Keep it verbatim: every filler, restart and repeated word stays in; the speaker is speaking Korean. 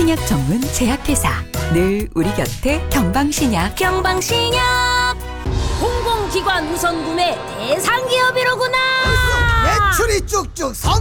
한약 전문 제약회사 늘 우리 곁에 경방신약. 경방신약 공공기관 우선 구매 대상 기업이로구나. 매출이 쭉쭉 선